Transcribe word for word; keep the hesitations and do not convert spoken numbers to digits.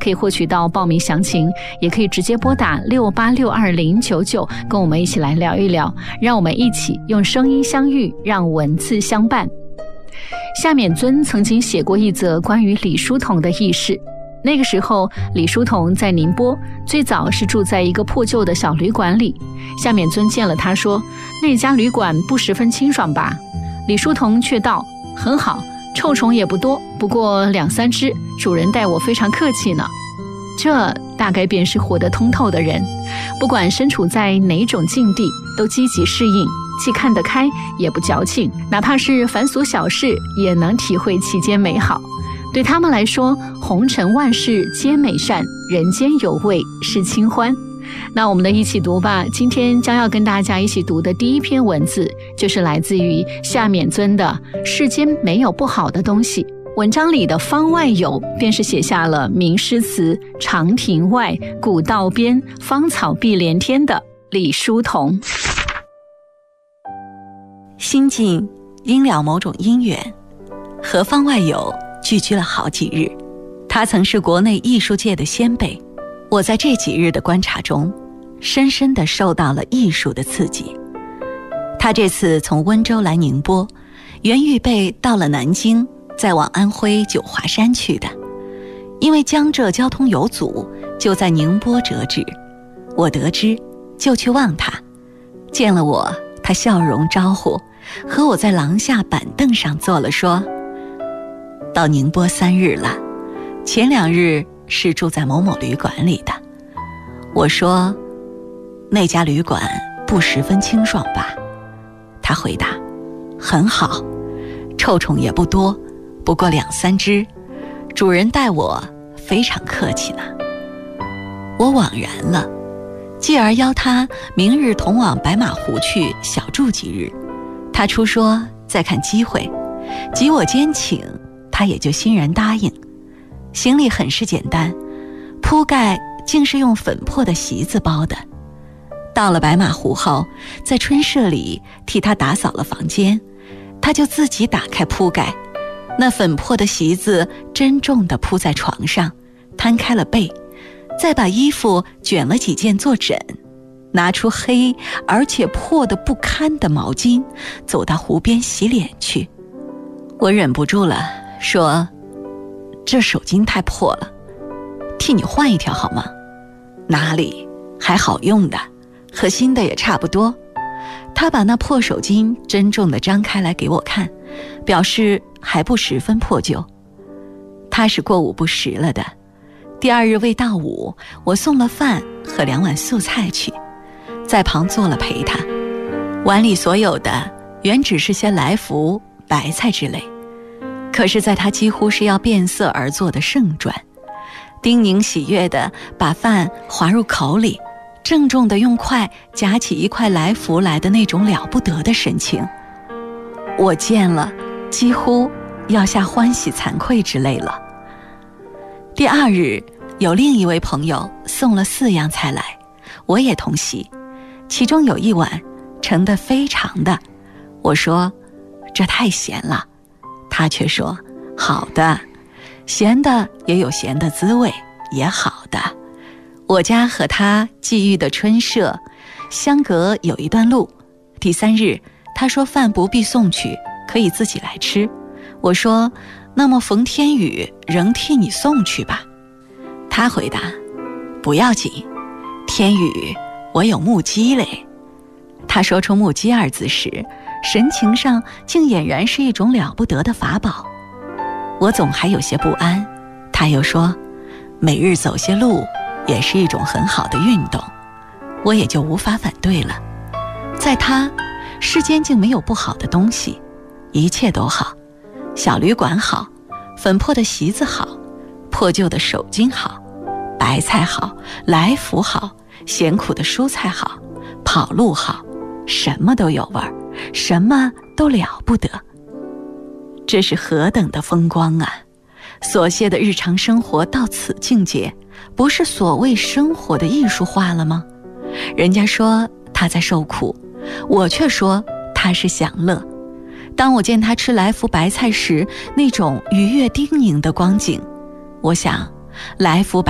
可以获取到报名详情，也可以直接拨打六八六二零九九，跟我们一起来聊一聊，让我们一起用声音相遇，让文字相伴。夏勉尊曾经写过一则关于李叔同的轶事。那个时候李叔同在宁波，最早是住在一个破旧的小旅馆里。夏勉尊见了他说，那家旅馆不十分清爽吧？李叔同却道，很好，臭虫也不多，不过两三只，主人待我非常客气呢。这大概便是活得通透的人，不管身处在哪种境地，都积极适应，既看得开也不矫情，哪怕是凡俗小事也能体会其间美好。对他们来说，红尘万事皆美善，人间有味是清欢。那我们的一起读吧，今天将要跟大家一起读的第一篇文字，就是来自于夏勉尊的《世间没有不好的东西》。文章里的方外有，便是写下了名诗词长亭外，古道边，芳草碧连天的李叔同。 心境因了某种因缘，和方外有聚居了好几日。他曾是国内艺术界的先辈，我在这几日的观察中，深深地受到了艺术的刺激。他这次从温州来宁波，原预备到了南京，再往安徽九华山去的，因为江浙交通有阻，就在宁波折纸。我得知，就去望他，见了我，他笑容招呼，和我在廊下板凳上坐了，说，到宁波三日了，前两日是住在某某旅馆里的。我说，那家旅馆不十分清爽吧？他回答，很好，臭虫也不多，不过两三只，主人待我非常客气呢。我惘然了，继而邀他明日同往白马湖去小住几日。他初说再看机会，及我坚请，他也就欣然答应。行李很是简单，铺盖竟是用粉破的席子包的。到了白马湖后，在春社里替他打扫了房间，他就自己打开铺盖，那粉破的席子珍重地铺在床上，摊开了被，再把衣服卷了几件做枕，拿出黑而且破得不堪的毛巾，走到湖边洗脸去。我忍不住了，说，这手巾太破了，替你换一条好吗？哪里，还好用的，和新的也差不多。他把那破手巾珍重地张开来给我看，表示还不十分破旧。他是过午不食了的。第二日未到午，我送了饭和两碗素菜去，在旁坐了陪他。碗里所有的原只是些来福、白菜之类，可是在他几乎是要变色而做的盛馔，叮咛喜悦地把饭滑入口里，郑重地用筷夹起一块来福来的那种了不得的神情，我见了几乎要下欢喜惭愧之类了。第二日有另一位朋友送了四样菜来，我也同席，其中有一碗盛得非常的。我说，这太咸了。他却说，好的，咸的也有咸的滋味，也好的。我家和他际遇的春社相隔有一段路。第三日他说饭不必送去，可以自己来吃。我说，那么逢天雨仍替你送去吧。他回答，不要紧，天雨我有木屐嘞。他说出木屐二字时，神情上竟俨然是一种了不得的法宝。我总还有些不安，他又说，每日走些路也是一种很好的运动，我也就无法反对了。在他，世间竟没有不好的东西，一切都好，小旅馆好，粉破的席子好，破旧的手巾好，白菜好，来福好，咸苦的蔬菜好，跑路好，什么都有味儿，什么都了不得。这是何等的风光啊！琐屑的日常生活到此境界，不是所谓生活的艺术化了吗？人家说他在受苦，我却说他是享乐。当我见他吃来福白菜时，那种愉悦叮咛的光景，我想来福白